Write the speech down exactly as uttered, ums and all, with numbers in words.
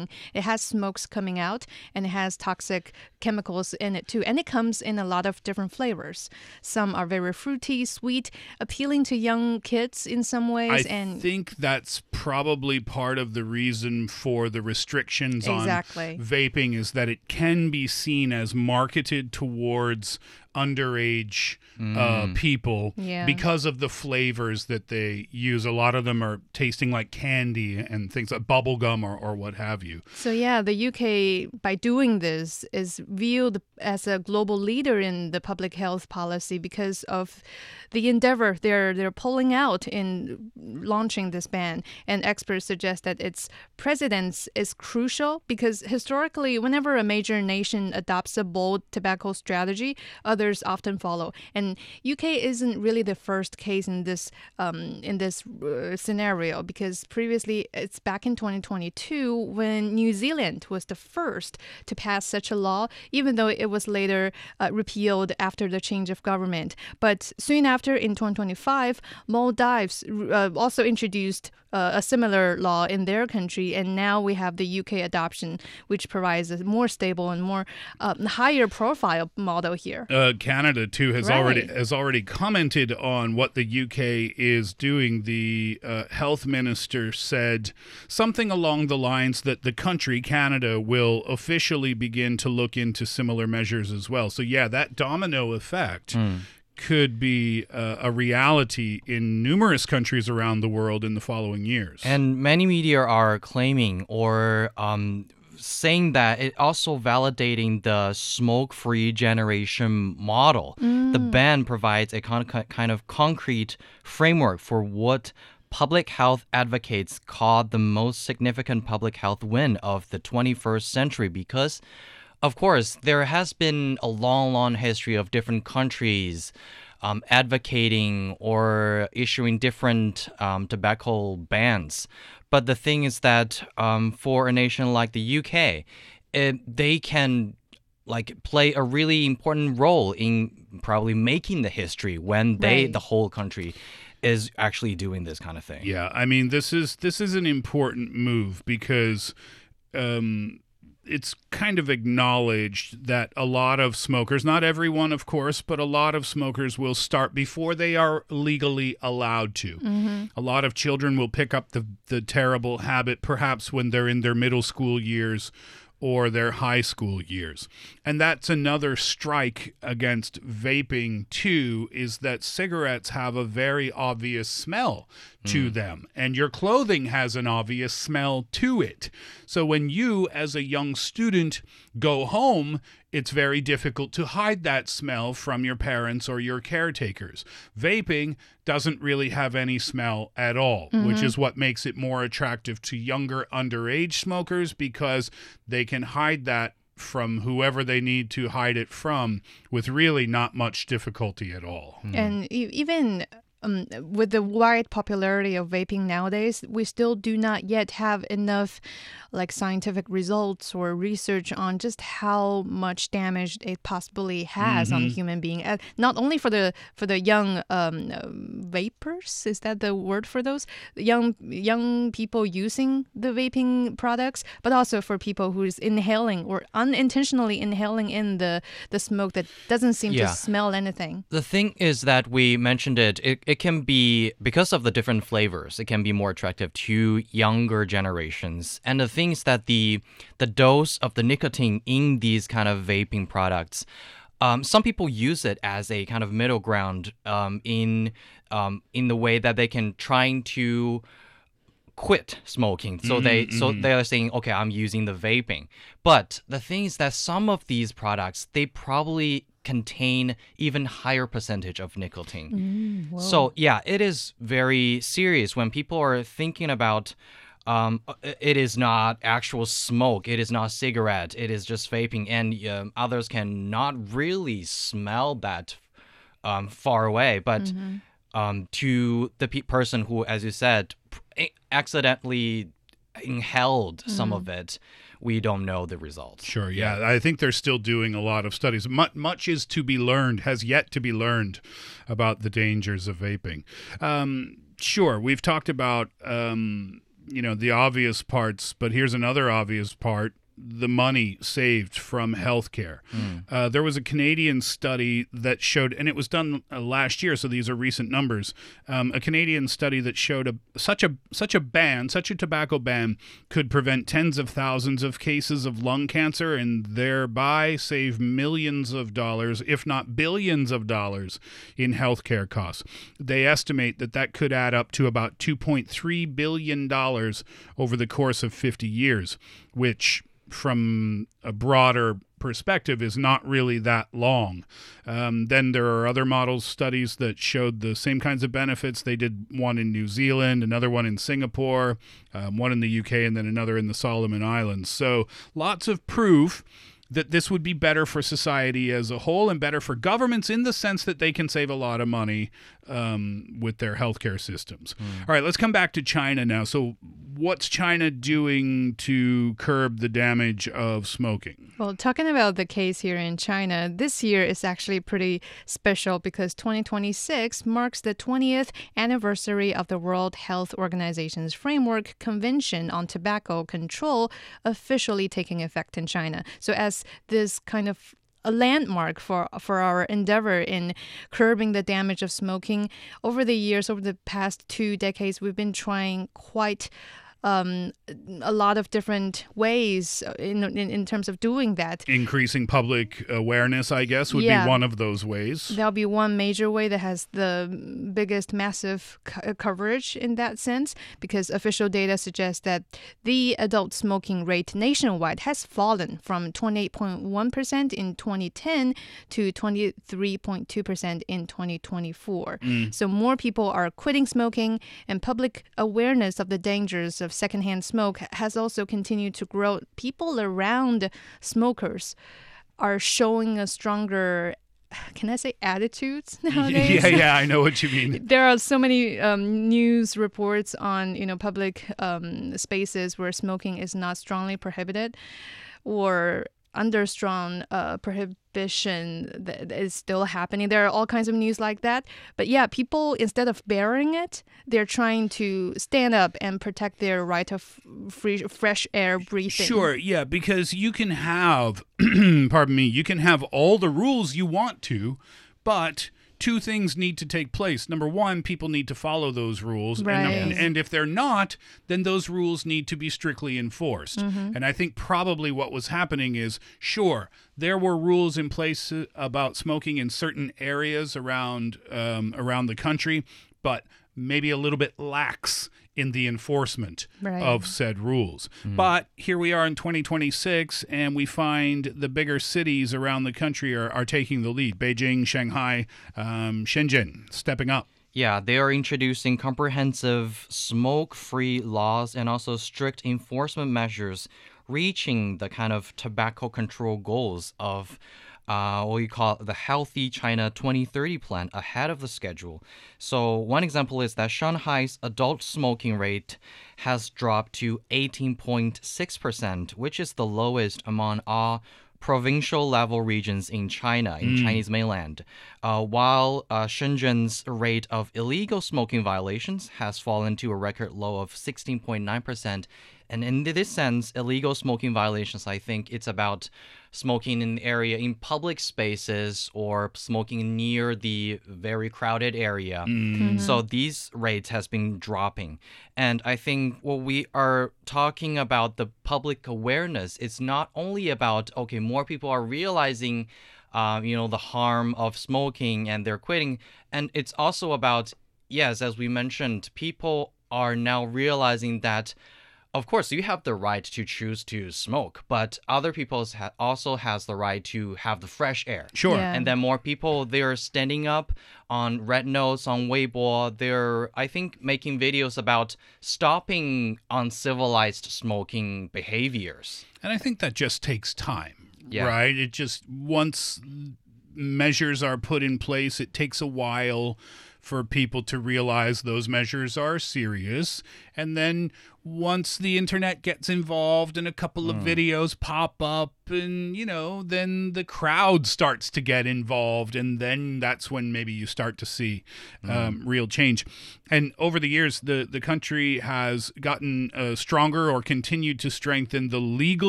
vaping, it has smokes coming out and it has toxic chemicals in it too. And it comes in a lot of different flavors. Some are very fruity, sweet, appealing to young kids in some ways. I and think that's probably part of the reason for the restrictions exactly. on vaping is that it can be seen as marketed towards underage mm. uh, people yeah. because of the flavors that they use. A lot of them are tasting like candy and things like bubble gum or, or what have you. So yeah, the U K, by doing this, is viewed as a global leader in the public health policy because of the endeavor they're they're pulling out in launching this ban. And experts suggest that its precedence is crucial because historically, whenever a major nation adopts a bold tobacco strategy, others often follow. And U K isn't really the first case in this um, in this uh, scenario because previously it's back in twenty twenty-two when New Zealand was the first to pass such a law, even though it was later uh, repealed after the change of government. But soon after, in twenty twenty-five, Maldives uh, also introduced uh, a similar law in their country, and now we have the U K adoption, which provides a more stable and more uh, higher profile model here. Uh, Canada too has Right. already has already commented on what the U K is doing. The uh, health minister said something along the lines that the country, Canada, will officially begin to look into similar measures as well. So yeah, that domino effect Mm. could be uh, a reality in numerous countries around the world in the following years. And many media are claiming or um, saying that it also validating the smoke-free generation model. Mm. The ban provides a con- kind of concrete framework for what public health advocates call the most significant public health win of the twenty-first century because, of course, there has been a long, long history of different countries um, advocating or issuing different um, tobacco bans. But the thing is that um, for a nation like the U K, it, they can like play a really important role in probably making the history when they, Right. the whole country, is actually doing this kind of thing. Yeah, I mean, this is this is an important move because um, it's kind of acknowledged that a lot of smokers, not everyone, of course, but a lot of smokers will start before they are legally allowed to. Mm-hmm. A lot of children will pick up the, the terrible habit perhaps when they're in their middle school years or their high school years. And that's another strike against vaping, too, is that cigarettes have a very obvious smell to Mm. them, and your clothing has an obvious smell to it. So when you, as a young student, go home, it's very difficult to hide that smell from your parents or your caretakers. Vaping doesn't really have any smell at all, Mm-hmm. which is what makes it more attractive to younger underage smokers because they can hide that from whoever they need to hide it from with really not much difficulty at all. And e- even um, with the wide popularity of vaping nowadays, we still do not yet have enough like scientific results or research on just how much damage it possibly has on a human being. Uh, not only for the for the young um, uh, vapors, is that the word for those young young people using the vaping products, but also for people who is inhaling or unintentionally inhaling in the the smoke that doesn't seem Yeah. to smell anything. The thing is that we mentioned it, it, it can be, because of the different flavors, it can be more attractive to younger generations. And the thing is that the the dose of the nicotine in these kind of vaping products, um, some people use it as a kind of middle ground um, in um, in the way that they can trying to quit smoking. So they so they are saying, okay, I'm using the vaping. But the thing is that some of these products, they probably contain even higher percentage of nicotine. So yeah, it is very serious when people are thinking about um, it is not actual smoke, it is not cigarette, it is just vaping, and um, others cannot really smell that um, far away. But um, to the pe- person who, as you said, p- accidentally inhaled some of it, we don't know the results. Sure, yeah. I think they're still doing a lot of studies. Much, much is to be learned, has yet to be learned about the dangers of vaping. Um, sure, we've talked about um, you know, the obvious parts, but here's another obvious part. The money saved from healthcare. Mm. Uh, there was a Canadian study that showed, and it was done uh, last year, so these are recent numbers. Um, a Canadian study that showed a, such a such a ban, such a tobacco ban, could prevent tens of thousands of cases of lung cancer and thereby save millions of dollars, if not billions of dollars, in healthcare costs. They estimate that that could add up to about two point three billion dollars over the course of fifty years, which from a broader perspective is not really that long. Um, then there are other models studies that showed the same kinds of benefits. They did one in New Zealand, another one in Singapore, um, one in the U K, and then another in the Solomon Islands. So lots of proof that this would be better for society as a whole and better for governments in the sense that they can save a lot of money um, with their healthcare systems. Mm. All right, let's come back to China now. So what's China doing to curb the damage of smoking? Well, talking about the case here in China, this year is actually pretty special because twenty twenty-six marks the twentieth anniversary of the World Health Organization's Framework Convention on Tobacco Control officially taking effect in China. So as this kind of a landmark for for our endeavor in curbing the damage of smoking, over the years, over the past two decades, we've been trying quite Um, a lot of different ways in, in in terms of doing that. Increasing public awareness, I guess, would yeah. be one of those ways. That'll be one major way that has the biggest massive co- coverage in that sense, because official data suggests that the adult smoking rate nationwide has fallen from twenty-eight point one percent in twenty ten to twenty-three point two percent in twenty twenty-four. Mm. So more people are quitting smoking, and public awareness of the dangers of secondhand smoke has also continued to grow. People around smokers are showing a stronger, can I say, attitudes nowadays? Yeah, yeah, I know what you mean. There are so many um, news reports on, you know, public um, spaces where smoking is not strongly prohibited, or under strong uh, prohibition that is still happening. There are all kinds of news like that. But yeah, people, instead of bearing it, they're trying to stand up and protect their right of free, fresh air breathing. Sure, yeah, because you can have, pardon me, you can have all the rules you want to, but two things need to take place. Number one, people need to follow those rules. Right. And, and if they're not, then those rules need to be strictly enforced. Mm-hmm. And I think probably what was happening is, sure, there were rules in place about smoking in certain areas around um, around the country, but maybe a little bit lax in the enforcement right. of said rules. Mm. But here we are in twenty twenty-six, and we find the bigger cities around the country are, are taking the lead. Beijing, Shanghai, um, Shenzhen, stepping up. Yeah, they are introducing comprehensive smoke-free laws and also strict enforcement measures, reaching the kind of tobacco control goals of Uh, what you call the Healthy China twenty thirty plan ahead of the schedule. So one example is that Shanghai's adult smoking rate has dropped to eighteen point six percent, which is the lowest among all provincial level regions in China, in mm. Chinese mainland, uh, while uh, Shenzhen's rate of illegal smoking violations has fallen to a record low of sixteen point nine percent. And in this sense, illegal smoking violations, I think it's about smoking in the area in public spaces or smoking near the very crowded area. Mm-hmm. So these rates has been dropping. And I think what we are talking about, the public awareness, it's not only about, okay, more people are realizing, um, you know, the harm of smoking and they're quitting. And it's also about, yes, as we mentioned, people are now realizing that, of course, you have the right to choose to smoke, but other people ha- also has the right to have the fresh air. Sure. Yeah. And then more people, they're standing up on Red Notes, on Weibo. They're, I think, making videos about stopping uncivilized smoking behaviors. And I think that just takes time, yeah. right? It just, once measures are put in place, it takes a while for people to realize those measures are serious. And then once the internet gets involved and a couple of mm. videos pop up and, you know, then the crowd starts to get involved. And then that's when maybe you start to see um, mm. real change. And over the years, the, the country has gotten uh, stronger or continued to strengthen the legal